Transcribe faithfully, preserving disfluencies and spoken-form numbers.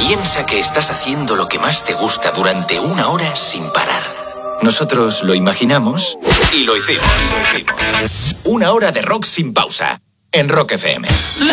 Piensa que estás haciendo lo que más te gusta durante una hora sin parar. Nosotros lo imaginamos y lo hicimos. Una hora de rock sin pausa en Rock F M.